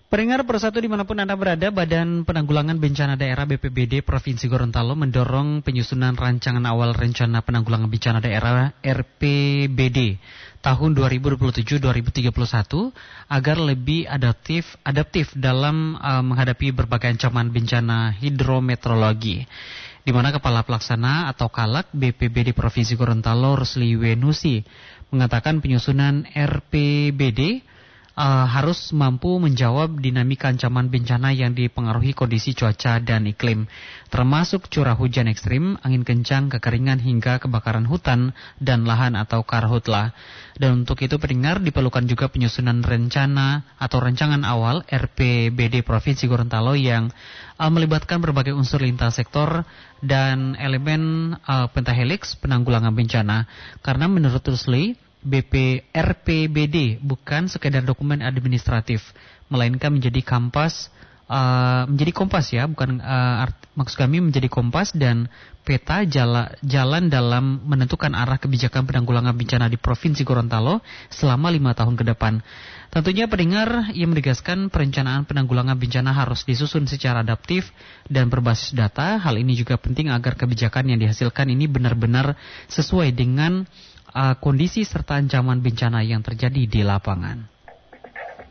Pendengar persatu dimanapun Anda berada, Badan Penanggulangan Bencana Daerah BPBD Provinsi Gorontalo mendorong penyusunan rancangan awal rencana penanggulangan bencana daerah RPBD tahun 2027-2031 agar lebih adaptif dalam menghadapi berbagai ancaman bencana hidrometeorologi. Di mana Kepala Pelaksana atau Kalak BPBD Provinsi Gorontalo Rusli Wenusi mengatakan penyusunan RPBD harus mampu menjawab dinamika ancaman bencana yang dipengaruhi kondisi cuaca dan iklim, termasuk curah hujan ekstrim, angin kencang, kekeringan hingga kebakaran hutan dan lahan atau karhutla. Dan untuk itu pendengar diperlukan juga penyusunan rencana atau rancangan awal RPBD Provinsi Gorontalo yang melibatkan berbagai unsur lintas sektor dan elemen pentahelix penanggulangan bencana. Karena menurut Rusli, RPBD bukan sekedar dokumen administratif, melainkan menjadi kompas maksud kami menjadi kompas dan peta jalan dalam menentukan arah kebijakan penanggulangan bencana di Provinsi Gorontalo selama 5 tahun ke depan. Tentunya pendengar yang menegaskan perencanaan penanggulangan bencana harus disusun secara adaptif dan berbasis data. Hal ini juga penting agar kebijakan yang dihasilkan ini benar-benar sesuai dengan kondisi serta ancaman bencana yang terjadi di lapangan.